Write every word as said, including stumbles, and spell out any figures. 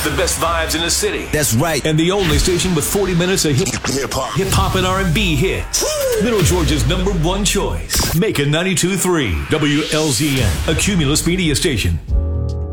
The best vibes in the city. That's right. And the only station with forty minutes of hip hop, hip hop and R and B hits. Middle Georgia's number one choice. Macon ninety-two point three W L Z N, a Cumulus media station.